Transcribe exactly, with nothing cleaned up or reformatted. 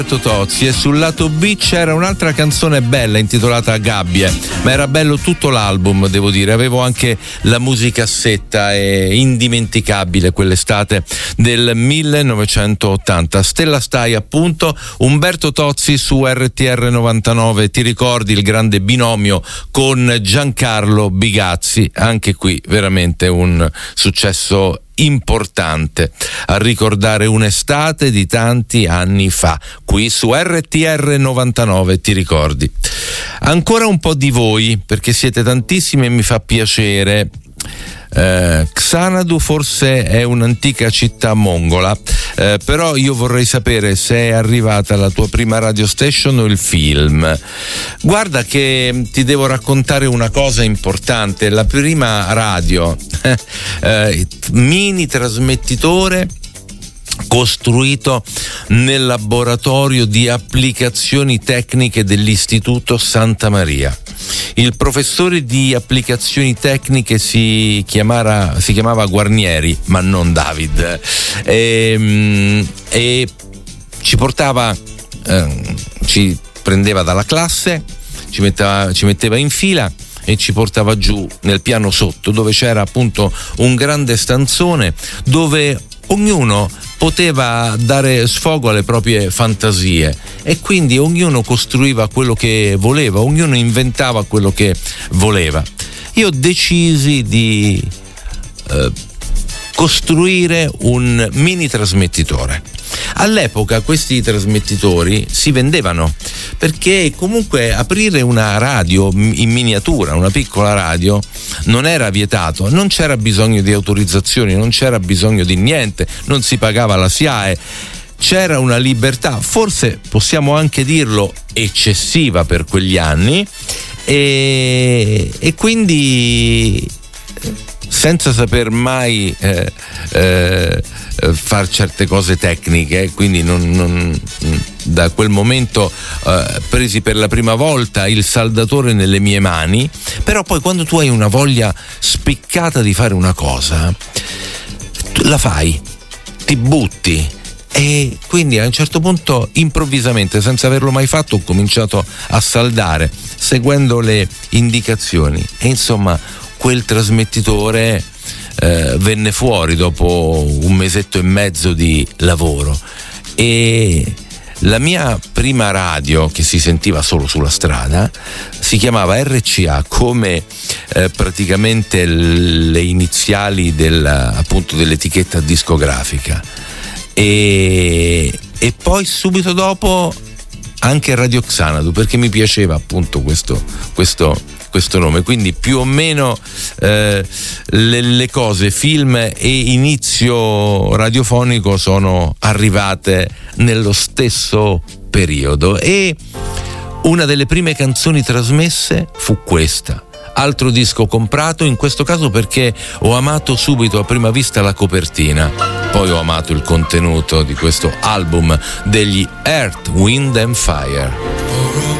Tozzi, e sul lato B c'era un'altra canzone bella intitolata Gabbie, ma era bello tutto l'album, devo dire. Avevo anche la musicassetta, è indimenticabile quell'estate del millenovecentottanta. Stella Stai, appunto, Umberto Tozzi su R T R novantanove. Ti ricordi il grande binomio con Giancarlo Bigazzi? Anche qui veramente un successo importante a ricordare un'estate di tanti anni fa, qui su R T R novantanove. Ti ricordi? Ancora un po' di voi, perché siete tantissimi e mi fa piacere. Eh, Xanadu forse è un'antica città mongola, eh, però io vorrei sapere se è arrivata la tua prima radio station o il film. Guarda che ti devo raccontare una cosa importante. La prima radio eh, mini trasmettitore costruito nel laboratorio di applicazioni tecniche dell'Istituto Santa Maria. Il professore di applicazioni tecniche si chiamava, si chiamava Guarnieri, ma non David, e, e ci portava, eh, ci prendeva dalla classe, ci metteva, ci metteva in fila e ci portava giù nel piano sotto, dove c'era appunto un grande stanzone dove ognuno poteva dare sfogo alle proprie fantasie, e quindi ognuno costruiva quello che voleva, ognuno inventava quello che voleva. Io decisi di eh, costruire un mini trasmettitore. All'epoca questi trasmettitori si vendevano, perché comunque aprire una radio in miniatura, una piccola radio, non era vietato, non c'era bisogno di autorizzazioni, non c'era bisogno di niente, non si pagava la S I A E, c'era una libertà, forse possiamo anche dirlo eccessiva per quegli anni, e, e quindi senza saper mai eh, eh, far certe cose tecniche, quindi non, non, da quel momento eh, presi per la prima volta il saldatore nelle mie mani. Però poi quando tu hai una voglia spiccata di fare una cosa, la fai, ti butti, e quindi a un certo punto improvvisamente, senza averlo mai fatto, ho cominciato a saldare seguendo le indicazioni, e insomma quel trasmettitore eh, venne fuori dopo un mesetto e mezzo di lavoro. E la mia prima radio, che si sentiva solo sulla strada, si chiamava R C A, come eh, praticamente le iniziali del, appunto, dell'etichetta discografica, e, e poi subito dopo anche Radio Xanadu, perché mi piaceva appunto questo, questo, questo nome. Quindi più o meno eh, le, le cose, film e inizio radiofonico, sono arrivate nello stesso periodo, e una delle prime canzoni trasmesse fu questa. Altro disco comprato, in questo caso perché ho amato subito a prima vista la copertina, poi ho amato il contenuto di questo album degli Earth, Wind and Fire.